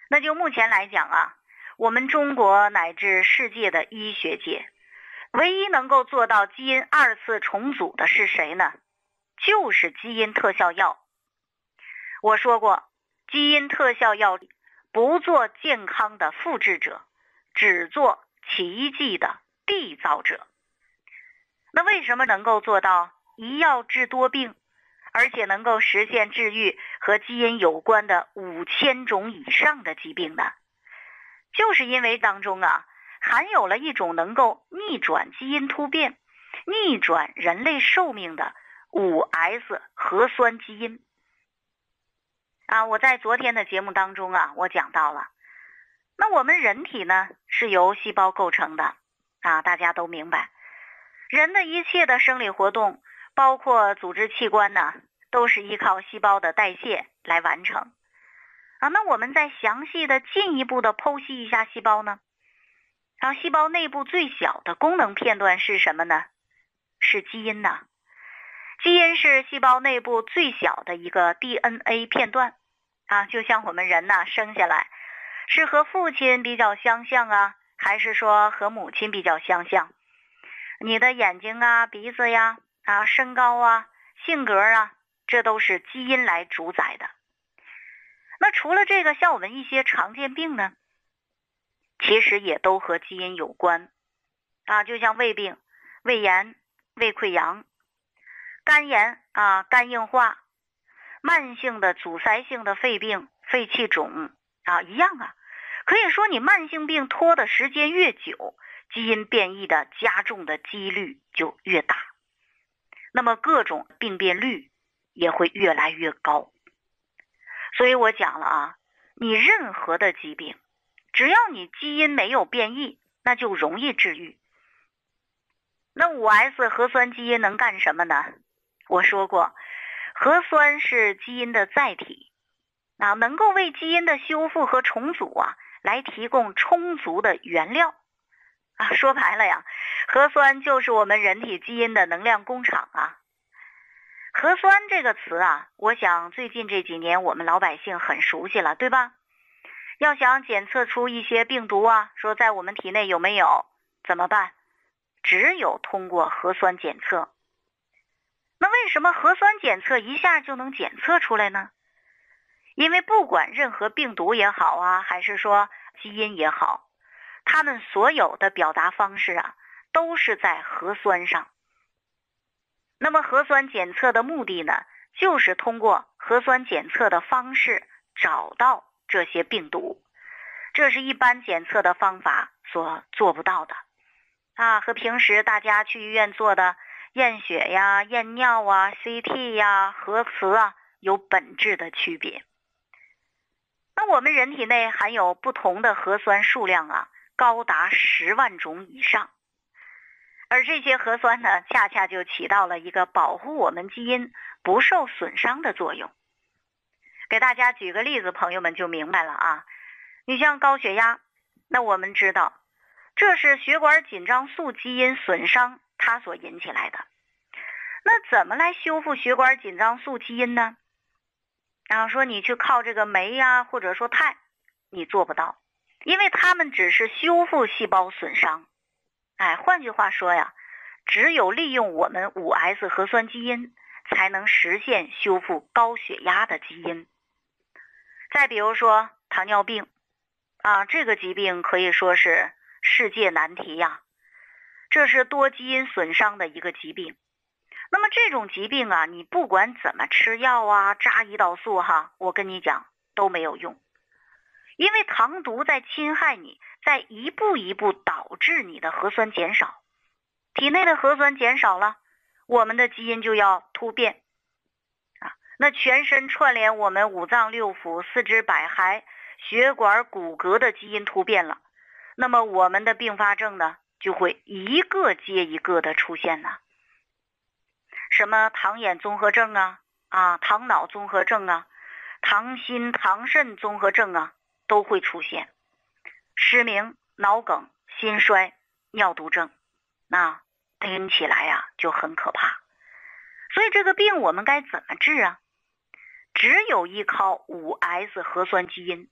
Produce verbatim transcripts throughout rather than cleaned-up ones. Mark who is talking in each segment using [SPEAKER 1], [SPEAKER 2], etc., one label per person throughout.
[SPEAKER 1] 那就目前来讲啊，我们中国乃至世界的医学界，唯一能够做到基因二次重组的是谁呢？就是基因特效药。我说过，基因特效药不做健康的复制者，只做奇迹的缔造者。那为什么能够做到一药治多病，而且能够实现治愈和基因有关的五千种以上的疾病呢？就是因为当中啊，含有了一种能够逆转基因突变、逆转人类寿命的 五 S 核酸基因。啊，我在昨天的节目当中啊，我讲到了，那我们人体呢是由细胞构成的啊，大家都明白，人的一切的生理活动，包括组织器官呢，都是依靠细胞的代谢来完成啊。那我们再详细的进一步的剖析一下细胞呢，然后细胞内部最小的功能片段是什么呢？是基因呐。基因是细胞内部最小的一个 D N A 片段啊，就像我们人呐，生下来是和父亲比较相像啊，还是说和母亲比较相像？你的眼睛啊、鼻子呀、啊、身高啊、性格啊，这都是基因来主宰的。那除了这个，像我们一些常见病呢，其实也都和基因有关啊，就像胃病、胃炎、胃溃疡、肝炎啊、肝硬化、慢性的阻塞性的肺病、肺气肿啊，一样啊。可以说你慢性病拖的时间越久，基因变异的加重的几率就越大，那么各种病变率也会越来越高。所以我讲了啊，你任何的疾病，只要你基因没有变异，那就容易治愈。那 五 S 核酸基因能干什么呢？我说过，核酸是基因的载体，啊，能够为基因的修复和重组啊，来提供充足的原料啊。说白了呀，核酸就是我们人体基因的能量工厂啊。核酸这个词啊，我想最近这几年我们老百姓很熟悉了，对吧？要想检测出一些病毒啊，说在我们体内有没有，怎么办？只有通过核酸检测。那为什么核酸检测一下就能检测出来呢？因为不管任何病毒也好啊，还是说基因也好，它们所有的表达方式啊，都是在核酸上。那么核酸检测的目的呢，就是通过核酸检测的方式找到这些病毒，这是一般检测的方法所做不到的啊，和平时大家去医院做的验血呀、验尿啊、C T 呀、核磁啊有本质的区别。那我们人体内含有不同的核酸数量啊，高达十万种以上，而这些核酸呢，恰恰就起到了一个保护我们基因不受损伤的作用。给大家举个例子，朋友们就明白了啊。你像高血压，那我们知道这是血管紧张素基因损伤它所引起来的。那怎么来修复血管紧张素基因呢？然后说你去靠这个酶呀、啊，或者说肽，你做不到，因为它们只是修复细胞损伤。哎，换句话说呀，只有利用我们 五 S 核酸基因，才能实现修复高血压的基因。再比如说糖尿病啊，这个疾病可以说是世界难题呀，这是多基因损伤的一个疾病。那么这种疾病啊，你不管怎么吃药啊、扎胰岛素哈，我跟你讲都没有用，因为糖毒在侵害你，在一步一步导致你的核酸减少，体内的核酸减少了，我们的基因就要突变啊。那全身串联我们五脏六腑、四肢百骸、血管、骨骼的基因突变了，那么我们的并发症呢，就会一个接一个的出现呢。什么糖眼综合症啊、啊糖脑综合症啊、糖心糖肾综合症啊，都会出现。失明、脑梗、心衰、尿毒症，那听起来呀、啊、就很可怕。所以这个病我们该怎么治啊？只有依靠 五 S 核酸基因，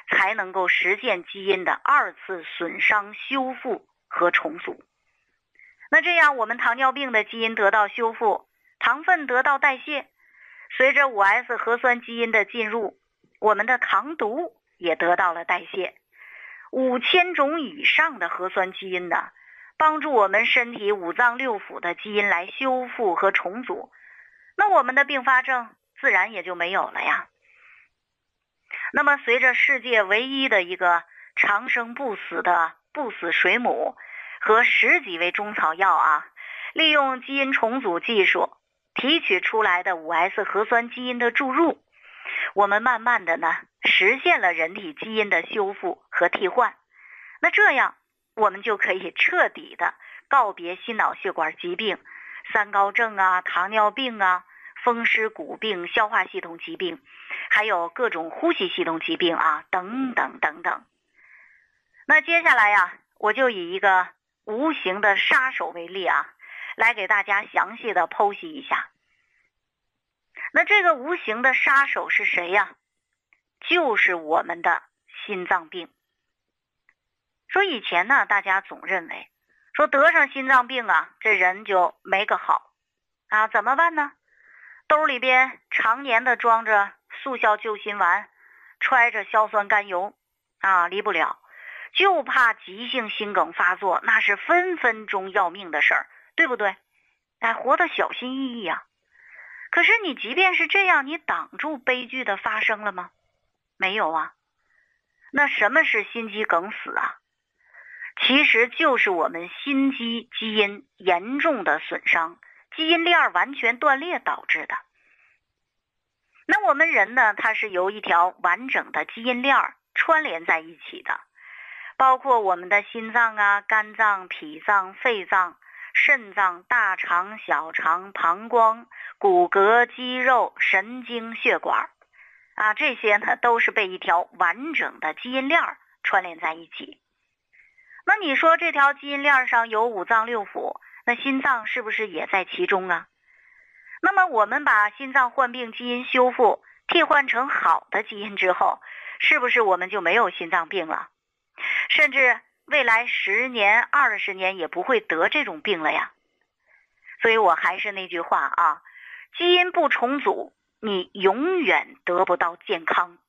[SPEAKER 1] 才能够实现基因的二次损伤、修复和重组。那这样我们糖尿病的基因得到修复，糖分得到代谢，随着 五 S 核酸基因的进入，我们的糖毒也得到了代谢。五千种以上的核酸基因呢，帮助我们身体五脏六腑的基因来修复和重组，那我们的并发症自然也就没有了呀。那么随着世界唯一的一个长生不死的不死水母和十几味中草药啊，利用基因重组技术提取出来的 五 S 核酸基因的注入，我们慢慢的呢实现了人体基因的修复和替换。那这样我们就可以彻底的告别心脑血管疾病、三高症啊、糖尿病啊、风湿骨病、消化系统疾病，还有各种呼吸系统疾病啊，等等等等。那接下来呀，我就以一个无形的杀手为例啊，来给大家详细的剖析一下。那这个无形的杀手是谁呀？就是我们的心脏病。说以前呢，大家总认为说得上心脏病啊，这人就没个好啊，怎么办呢？兜里边常年的装着速效救心丸，揣着硝酸甘油啊，离不了，就怕急性心梗发作，那是分分钟要命的事儿，对不对？哎，活得小心翼翼啊。可是你即便是这样，你挡住悲剧的发生了吗？没有啊。那什么是心肌梗死啊？其实就是我们心肌基因严重的损伤，基因链完全断裂导致的。那我们人呢，它是由一条完整的基因链串联在一起的，包括我们的心脏啊、肝脏、脾脏、肺脏、肾脏、大肠、小肠、膀胱、骨骼、肌肉、神经、血管啊，这些呢都是被一条完整的基因链串联在一起。那你说这条基因链上有五脏六腑，那心脏是不是也在其中啊？那么我们把心脏患病基因修复，替换成好的基因之后，是不是我们就没有心脏病了？甚至未来十年、二十年也不会得这种病了呀。所以我还是那句话啊，基因不重组，你永远得不到健康。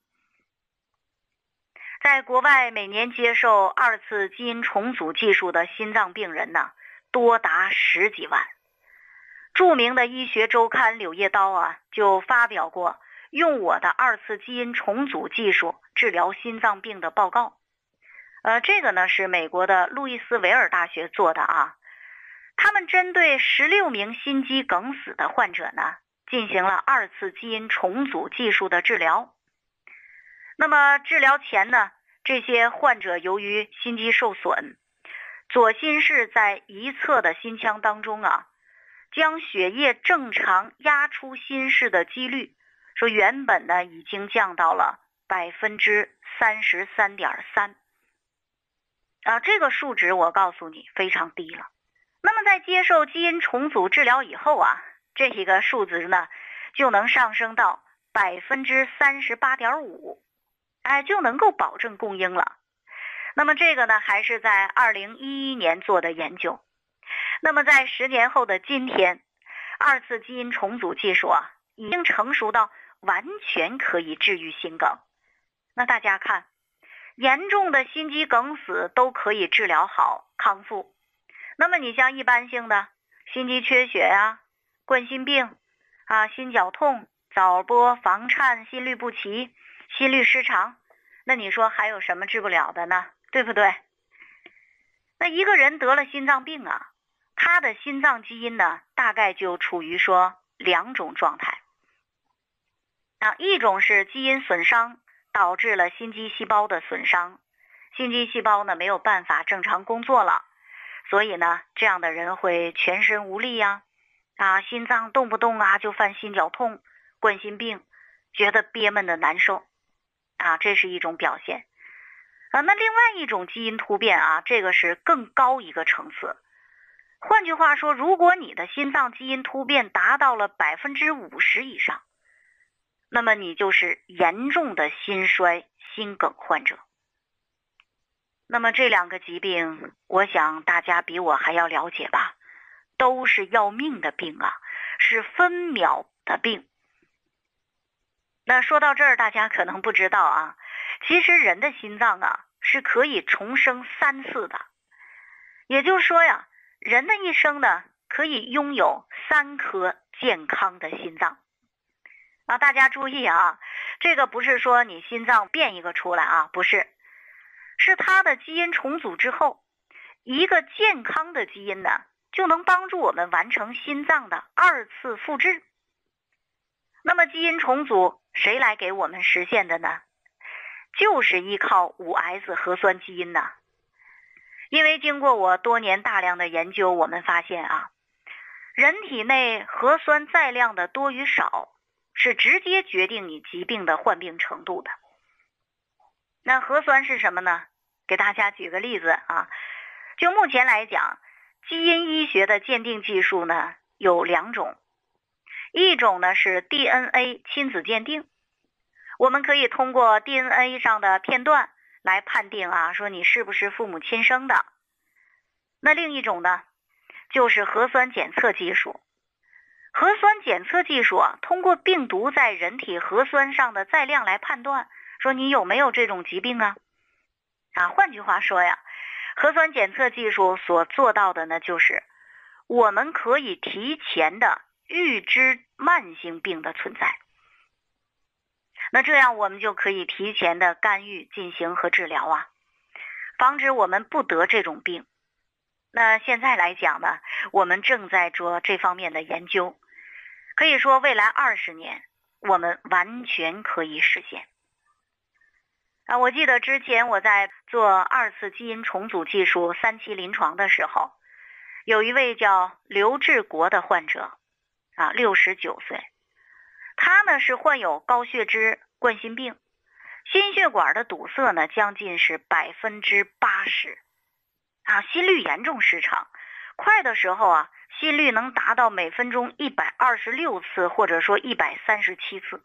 [SPEAKER 1] 在国外，每年接受二次基因重组技术的心脏病人呢，多达十几万。著名的医学周刊《柳叶刀》啊，就发表过用我的二次基因重组技术治疗心脏病的报告。呃，这个呢是美国的路易斯维尔大学做的啊。他们针对十六名心肌梗死的患者呢，进行了二次基因重组技术的治疗。那么治疗前呢，这些患者由于心肌受损，左心室在一侧的心腔当中啊，将血液正常压出心室的几率，说原本呢已经降到了百分之三十三点三，啊，这个数值我告诉你非常低了。那么在接受基因重组治疗以后啊，这一个数值呢就能上升到百分之三十八点五。哎，就能够保证供应了。那么这个呢，还是在二零一一年做的研究。那么在十年后的今天，二次基因重组技术啊，已经成熟到完全可以治愈心梗。那大家看，严重的心肌梗死都可以治疗好康复。那么你像一般性的心肌缺血啊、冠心病啊、心绞痛、早搏、房颤、心律不齐、心律失常，那你说还有什么治不了的呢？对不对？那一个人得了心脏病啊，他的心脏基因呢，大概就处于说两种状态啊，一种是基因损伤导致了心肌细胞的损伤，心肌细胞呢没有办法正常工作了，所以呢，这样的人会全身无力呀，啊，心脏动不动啊就犯心绞痛、冠心病，觉得憋闷的难受。啊，这是一种表现啊。那另外一种基因突变啊，这个是更高一个层次。换句话说，如果你的心脏基因突变达到了百分之五十以上，那么你就是严重的心衰、 心梗患者。那么这两个疾病，我想大家比我还要了解吧，都是要命的病啊，是分秒的病。那说到这儿，大家可能不知道啊，其实人的心脏啊是可以重生三次的，也就是说呀，人的一生呢可以拥有三颗健康的心脏啊。大家注意啊，这个不是说你心脏变一个出来啊，不是，是它的基因重组之后，一个健康的基因呢就能帮助我们完成心脏的二次复制。那么基因重组谁来给我们实现的呢？就是依靠 五 S 核酸基因呐。因为经过我多年大量的研究，我们发现啊，人体内核酸载量的多与少是直接决定你疾病的患病程度的。那核酸是什么呢？给大家举个例子啊，就目前来讲，基因医学的鉴定技术呢有两种，一种呢是 D N A 亲子鉴定，我们可以通过 D N A 上的片段来判定啊，说你是不是父母亲生的。那另一种呢，就是核酸检测技术。核酸检测技术啊，通过病毒在人体核酸上的载量来判断，说你有没有这种疾病啊？啊，换句话说呀，核酸检测技术所做到的呢，就是我们可以提前的预知慢性病的存在。那这样我们就可以提前的干预进行和治疗啊，防止我们不得这种病。那现在来讲呢，我们正在做这方面的研究，可以说未来二十年我们完全可以实现。啊，我记得之前我在做二次基因重组技术三期临床的时候，有一位叫刘志国的患者啊，六十九岁，他呢是患有高血脂、冠心病，心血管的堵塞呢将近是百分之八十啊，心律严重失常，快的时候啊，心率能达到每分钟一百二十六次，或者说一百三十七次。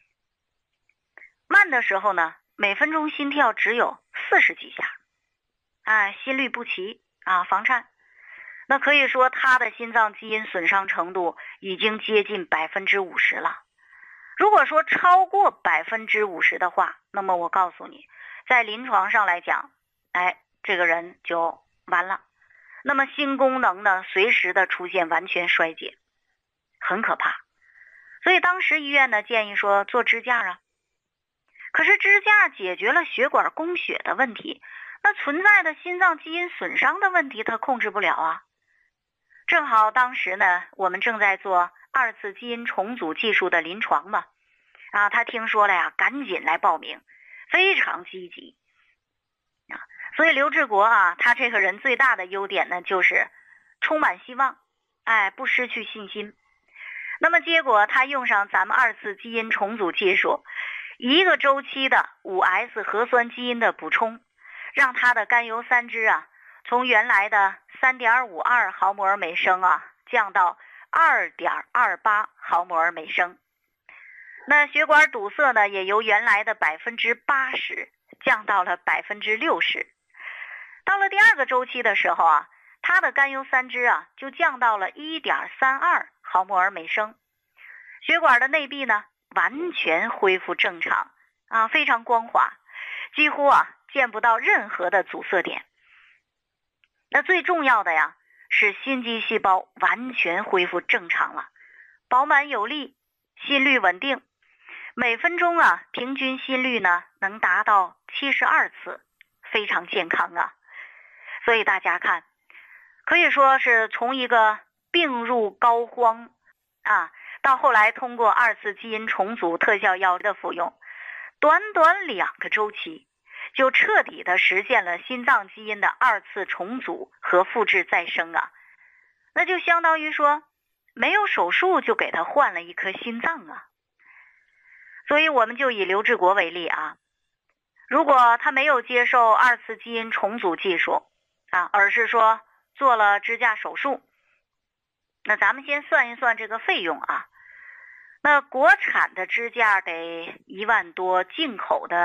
[SPEAKER 1] 慢的时候呢，每分钟心跳只有四十几下，啊，心律不齐啊，房颤。那可以说他的心脏基因损伤程度已经接近百分之五十了。如果说超过百分之五十的话，那么我告诉你，在临床上来讲，哎，这个人就完了。那么心功能呢，随时的出现完全衰竭，很可怕。所以当时医院呢建议说做支架啊，可是支架解决了血管供血的问题，那存在的心脏基因损伤的问题它控制不了啊。正好当时呢，我们正在做二次基因重组技术的临床嘛，啊，他听说了呀，赶紧来报名，非常积极啊。所以刘志国啊，他这个人最大的优点呢，就是充满希望，哎，不失去信心。那么结果他用上咱们二次基因重组技术，一个周期的 五 S 核酸基因的补充，让他的甘油三酯啊，从原来的 三点五二 毫摩尔每升啊，降到 二点二八 毫摩尔每升。那血管堵塞呢，也由原来的 百分之八十 降到了 百分之六十。到了第二个周期的时候啊，它的甘油三酯啊就降到了 一点三二 毫摩尔每升。血管的内壁呢完全恢复正常啊，非常光滑，几乎啊见不到任何的阻塞点。那最重要的呀，是心肌细胞完全恢复正常了，饱满有力，心率稳定，每分钟啊平均心率呢能达到七十二次，非常健康啊。所以大家看，可以说是从一个病入膏肓啊，到后来通过二次基因重组特效药的服用，短短两个周期就彻底的实现了心脏基因的二次重组和复制再生啊。那就相当于说没有手术就给他换了一颗心脏啊。所以我们就以刘志国为例啊，如果他没有接受二次基因重组技术啊，而是说做了支架手术，那咱们先算一算这个费用啊。那国产的支架得一万多，进口的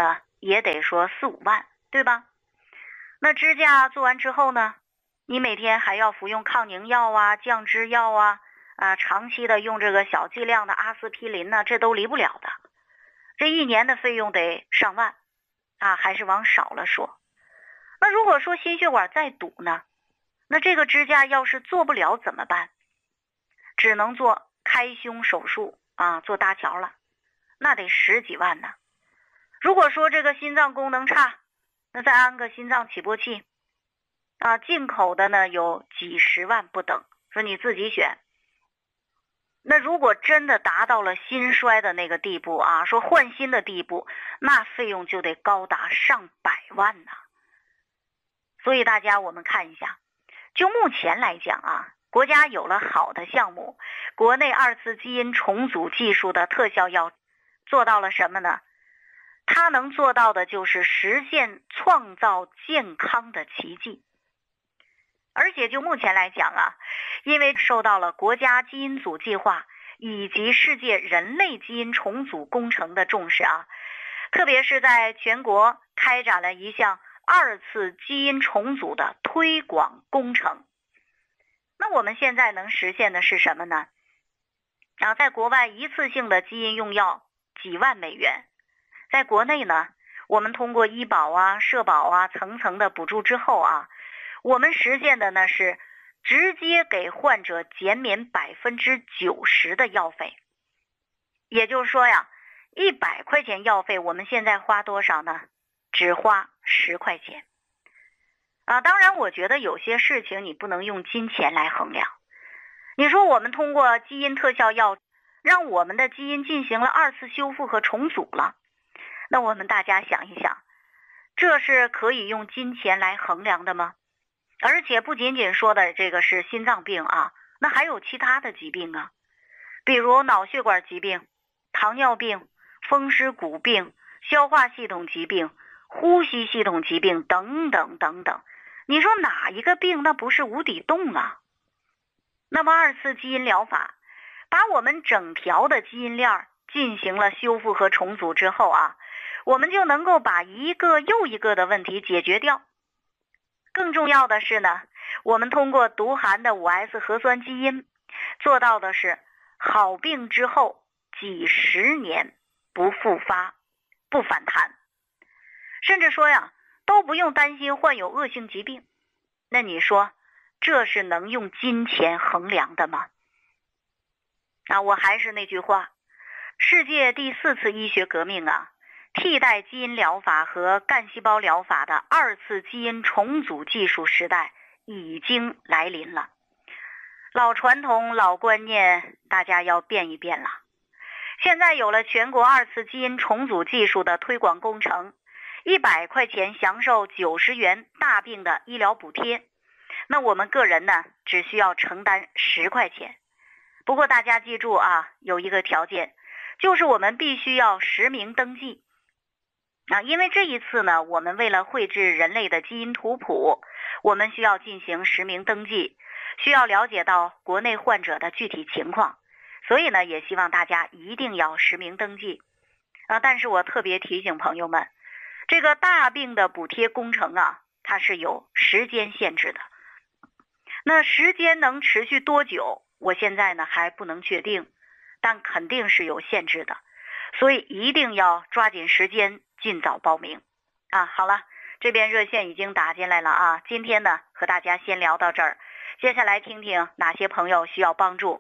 [SPEAKER 1] 也得说四五万，对吧？那支架做完之后呢，你每天还要服用抗凝药啊、降脂药啊，啊，长期的用这个小剂量的阿司匹林呢，这都离不了的。这一年的费用得上万啊，还是往少了说。那如果说心血管再堵呢，那这个支架要是做不了怎么办？只能做开胸手术啊，做搭桥了，那得十几万呢。如果说这个心脏功能差，那再安个心脏起搏器啊，进口的呢有几十万不等，说你自己选。那如果真的达到了心衰的那个地步啊，说换心的地步，那费用就得高达上百万呢。所以大家我们看一下，就目前来讲啊，国家有了好的项目，国内二次基因重组技术的特效药做到了什么呢？它能做到的就是实现创造健康的奇迹。而且就目前来讲啊，因为受到了国家基因组计划以及世界人类基因重组工程的重视啊，特别是在全国开展了一项二次基因重组的推广工程。那我们现在能实现的是什么呢？啊，在国外一次性的基因用药几万美元，在国内呢，我们通过医保啊、社保啊层层的补助之后啊，我们实现的呢是直接给患者减免百分之九十的药费。也就是说呀，一百块钱药费，我们现在花多少呢？只花十块钱。啊，当然我觉得有些事情你不能用金钱来衡量。你说我们通过基因特效药让我们的基因进行了二次修复和重组了，那我们大家想一想，这是可以用金钱来衡量的吗？而且不仅仅说的这个是心脏病啊，那还有其他的疾病啊，比如脑血管疾病、糖尿病、风湿骨病、消化系统疾病、呼吸系统疾病等等等等。你说哪一个病那不是无底洞啊？那么二次基因疗法把我们整条的基因链进行了修复和重组之后啊，我们就能够把一个又一个的问题解决掉。更重要的是呢，我们通过独含的 五 S 核酸基因做到的是好病之后几十年不复发、不反弹，甚至说呀都不用担心患有恶性疾病。那你说这是能用金钱衡量的吗？啊，我还是那句话，世界第四次医学革命啊，替代基因疗法和干细胞疗法的二次基因重组技术时代已经来临了。老传统老观念大家要变一变了。现在有了全国二次基因重组技术的推广工程，一百块钱享受九十元大病的医疗补贴，那我们个人呢只需要承担十块钱。不过大家记住啊，有一个条件，就是我们必须要实名登记啊，因为这一次呢，我们为了绘制人类的基因图谱，我们需要进行实名登记，需要了解到国内患者的具体情况，所以呢，也希望大家一定要实名登记啊。但是我特别提醒朋友们，这个大病的补贴工程啊，它是有时间限制的。那时间能持续多久，我现在呢还不能确定，但肯定是有限制的，所以一定要抓紧时间，尽早报名啊。好了，这边热线已经打进来了啊。今天呢和大家先聊到这儿，接下来听听哪些朋友需要帮助。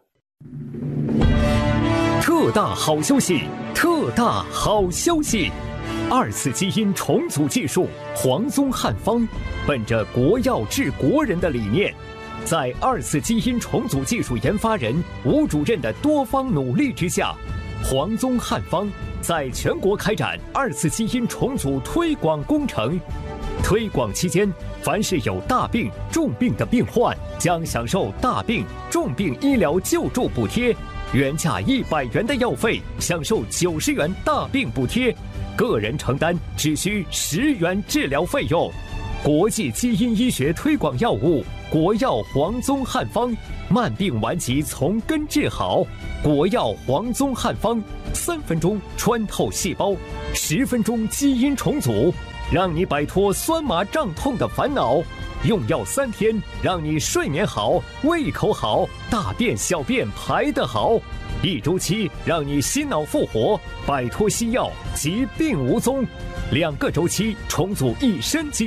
[SPEAKER 2] 特大好消息，特大好消息！二次基因重组技术黄宗汉方，本着国药治国人的理念，在二次基因重组技术研发人吴主任的多方努力之下，黄宗汉方在全国开展二次基因重组推广工程。推广期间，凡是有大病、重病的病患，将享受大病、重病医疗救助补贴，原价一百元的药费享受九十元大病补贴，个人承担只需十元治疗费用。 国际基因医学推广药物国药黄宗汉方，慢病顽疾从根治好。国药黄宗汉方，三分钟穿透细胞，十分钟基因重组，让你摆脱酸麻胀痛的烦恼。用药三天，让你睡眠好，胃口好，大便小便排得好。一周期，让你心脑复活，摆脱西药，疾病无踪。两个周期，重组一身基